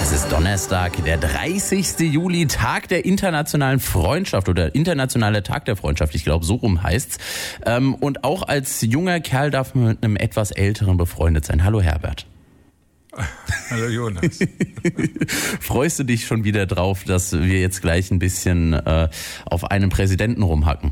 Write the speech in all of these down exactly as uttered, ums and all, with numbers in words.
Es ist Donnerstag, der dreißigste Juli, Tag der internationalen Freundschaft oder internationaler Tag der Freundschaft, ich glaube, so rum heißt's. Ähm, und auch als junger Kerl darf man mit einem etwas älteren befreundet sein. Hallo Herbert. Hallo Jonas. Freust du dich schon wieder drauf, dass wir jetzt gleich ein bisschen äh, auf einen Präsidenten rumhacken?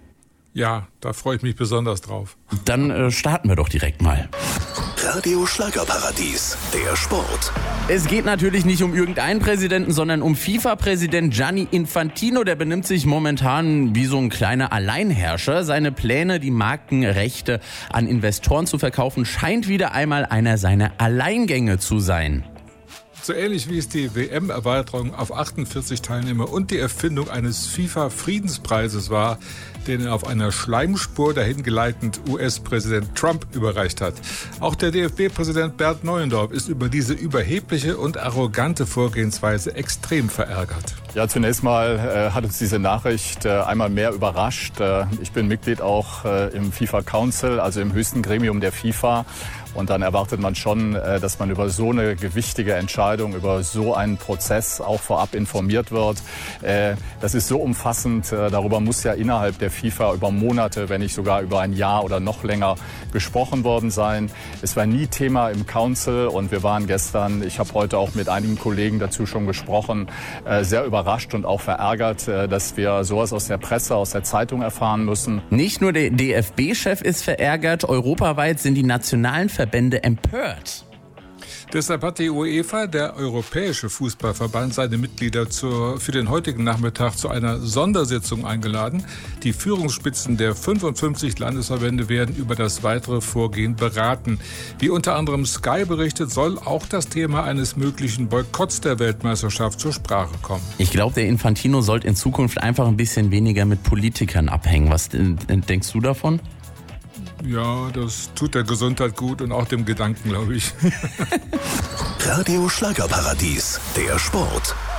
Ja, da freue ich mich besonders drauf. Dann äh, starten wir doch direkt mal. Radio Schlagerparadies, der Sport. Es geht natürlich nicht um irgendeinen Präsidenten, sondern um FIFA-Präsident Gianni Infantino. Der benimmt sich momentan wie so ein kleiner Alleinherrscher. Seine Pläne, die Markenrechte an Investoren zu verkaufen, scheint wieder einmal einer seiner Alleingänge zu sein. So ähnlich wie es die W M-Erweiterung auf achtundvierzig Teilnehmer und die Erfindung eines FIFA-Friedenspreises war, den er auf einer Schleimspur dahin geleitend U S-Präsident Trump überreicht hat. Auch der D F B-Präsident Bernd Neuendorf ist über diese überhebliche und arrogante Vorgehensweise extrem verärgert. Ja, zunächst mal äh, hat uns diese Nachricht äh, einmal mehr überrascht. Äh, ich bin Mitglied auch äh, im FIFA Council, also im höchsten Gremium der FIFA. Und dann erwartet man schon, äh, dass man über so eine gewichtige Entscheidung, über so einen Prozess auch vorab informiert wird. Äh, das ist so umfassend. Äh, darüber muss ja innerhalb der FIFA über Monate, wenn nicht sogar über ein Jahr oder noch länger gesprochen worden sein. Es war nie Thema im Council und wir waren gestern, ich habe heute auch mit einigen Kollegen dazu schon gesprochen, äh, sehr überrascht und auch verärgert, äh, dass wir sowas aus der Presse, aus der Zeitung erfahren müssen. Nicht nur der D F B-Chef ist verärgert, europaweit sind die nationalen Verbände empört. Deshalb hat die UEFA, der Europäische Fußballverband, seine Mitglieder zur, für den heutigen Nachmittag zu einer Sondersitzung eingeladen. Die Führungsspitzen der fünfundfünfzig Landesverbände werden über das weitere Vorgehen beraten. Wie unter anderem Sky berichtet, soll auch das Thema eines möglichen Boykotts der Weltmeisterschaft zur Sprache kommen. Ich glaube, der Infantino sollte in Zukunft einfach ein bisschen weniger mit Politikern abhängen. Was denkst du davon? Ja, das tut der Gesundheit gut und auch dem Gedanken, glaube ich. Radio Schlagerparadies, der Sport.